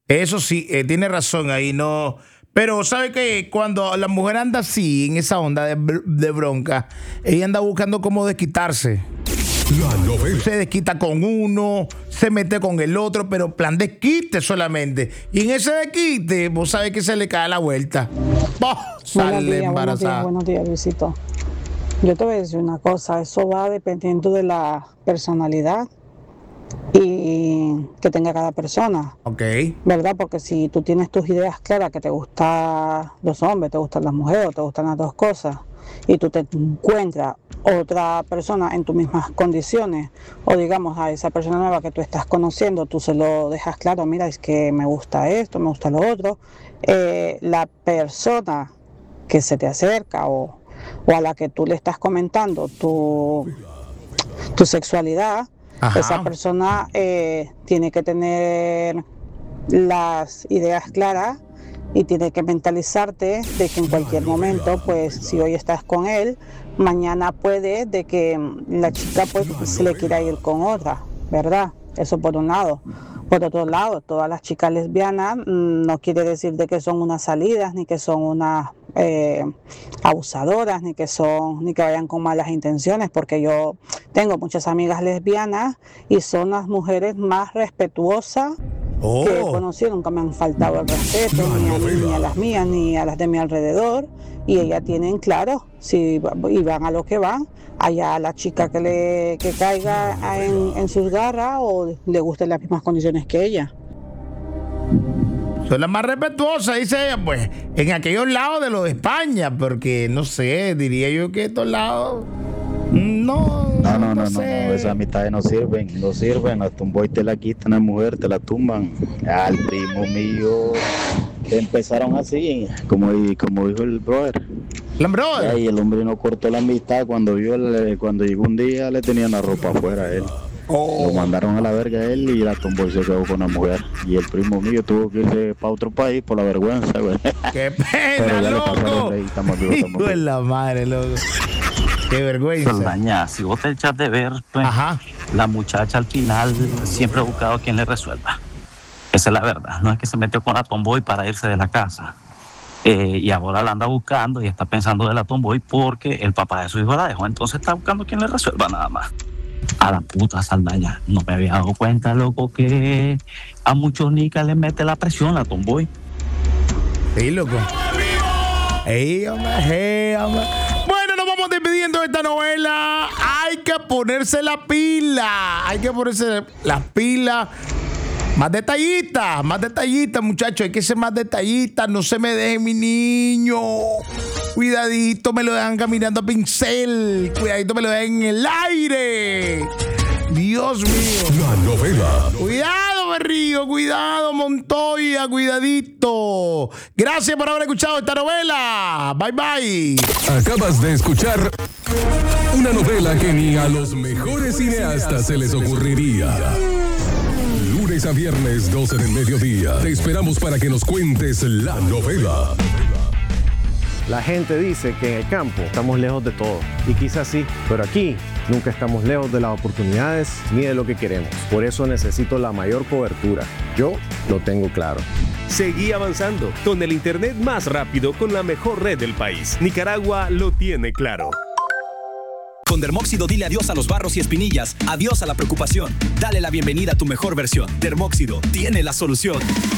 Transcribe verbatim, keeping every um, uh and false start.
Eso sí, eh, tiene razón ahí, no. Pero ¿sabe qué? Cuando la mujer anda así, en esa onda de, de bronca, ella anda buscando cómo desquitarse. La novela. Se desquita con uno, se mete con el otro, pero plan desquite solamente. Y en ese desquite, vos sabés que se le cae la vuelta. ¡Boh! Sale Buenos días, buenos días, embarazada. buenos días, Luisito. Yo te voy a decir una cosa, eso va dependiendo de la personalidad y que tenga cada persona, Ok. ¿verdad? Porque si tú tienes tus ideas claras, que te gustan los hombres, te gustan las mujeres, o te gustan las dos cosas, y tú te encuentras otra persona en tus mismas condiciones, o digamos a esa persona nueva que tú estás conociendo, tú se lo dejas claro, mira, es que me gusta esto, me gusta lo otro, eh, la persona que se te acerca o, o a la que tú le estás comentando tu, tu sexualidad, Ajá. esa persona eh, tiene que tener las ideas claras y tiene que mentalizarte de que en cualquier momento, pues si hoy estás con él, mañana puede de que la chica pues se le quiera ir con otra, ¿verdad? Eso por un lado. Por otro lado, todas las chicas lesbianas mmm, no quiere decir de que son unas salidas, ni que son unas eh, abusadoras, ni que son, ni que vayan con malas intenciones, porque yo tengo muchas amigas lesbianas y son las mujeres más respetuosas Oh. que he conocido, nunca me han faltado el respeto, ni a mí, ni a las mías, ni a las de mi alrededor, y ellas tienen claro, si y van a lo que van, allá a la chica que le que caiga en, en sus garras o le gusten las mismas condiciones que ella. Son las más respetuosas, dice ella, pues, en aquellos lados de lo de España, porque no sé, diría yo que estos lados. No, No, no, no, no, sé. no, esas amistades no sirven, no sirven, hasta un boy te la quitan a mujer, te la tumban. Al primo mío empezaron así, como, como dijo el brother. La brother. Y el hombre no cortó la amistad cuando vio, el- cuando llegó un día le tenían la ropa afuera a él. Oh. Lo mandaron a la verga a él y la tumbó y se quedó con la mujer. Y el primo mío tuvo que irse para otro país por la vergüenza, güey. ¡Qué Pero pena, ya le pasó loco! el rey, estamos vivos, estamos Hijo de vivos. la madre, loco. ¡Qué vergüenza! Saldaña, si vos te echas de ver, pues, Ajá. la muchacha al final siempre ha buscado a quien le resuelva. Esa es la verdad. No es que se metió con la tomboy para irse de la casa. Eh, y ahora la anda buscando y está pensando de la tomboy porque el papá de su hijo la dejó. Entonces está buscando quien le resuelva nada más. A la puta Saldaña. No me había dado cuenta, loco, que a muchos nicas les mete la presión la tomboy. Sí, loco. Ey, hombre, hey, hombre. Bueno, nos vamos despidiendo de esta novela. Hay que ponerse la pila. Hay que ponerse las pilas. Más detallistas, más detallistas, muchachos. Hay que ser más detallistas. No se me deje mi niño. Cuidadito, me lo dejan caminando a pincel. Cuidadito, me lo dejan en el aire. Dios mío. La novela. Cuidado, Berrío, cuidado, Montoya, cuidadito. Gracias por haber escuchado esta novela. Bye, bye. Acabas de escuchar una novela que ni a los mejores cineastas se les ocurriría. Lunes a viernes, doce del mediodía. Te esperamos para que nos cuentes la novela. La gente dice que en el campo estamos lejos de todo. Y quizás sí, pero aquí nunca estamos lejos de las oportunidades ni de lo que queremos. Por eso necesito la mayor cobertura. Yo lo tengo claro. Seguí avanzando con el internet más rápido con la mejor red del país. Nicaragua lo tiene claro. Con Dermóxido dile adiós a los barros y espinillas, adiós a la preocupación. Dale la bienvenida a tu mejor versión. Dermóxido tiene la solución.